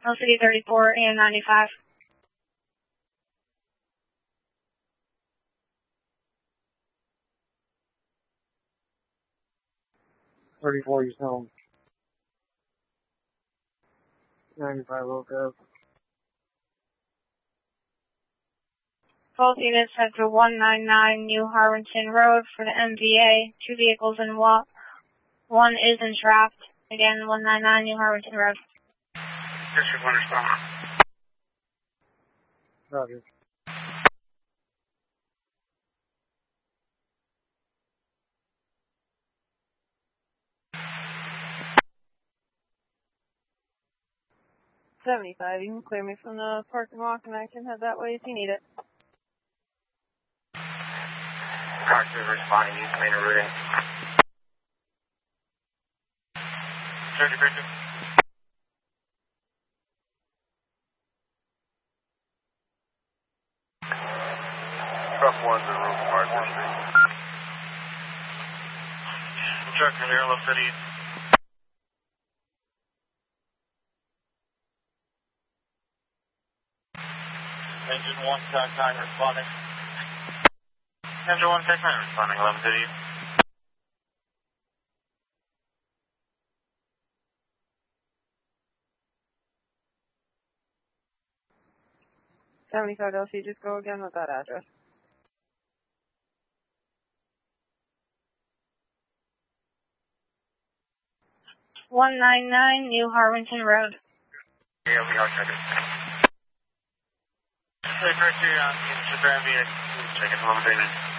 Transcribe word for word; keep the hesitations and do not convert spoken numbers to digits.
L C D thirty-four and ninety-five. thirty-four, he's home. ninety-five, loco. Both units head to one ninety-nine New Harwinton Road for the M V A. Two vehicles in walk. One is entrapped. Again, one ninety-nine New Harwinton Road. District one response. Roger. seventy-five, you can clear me from the parking lot and I can head that way if you need it. Car two responding, use main routing. thirty, thirty. Truck one to Road Park Street. Truck in Airlow City. Engine one, Tech nine responding. Engine one, Tech nine responding, eleven City. seventy-five L C, just go again with that address. one ninety-nine New Harwinton Road. Yeah, we are checking. Hey, Chris, you're on Instagram via checking home agreement.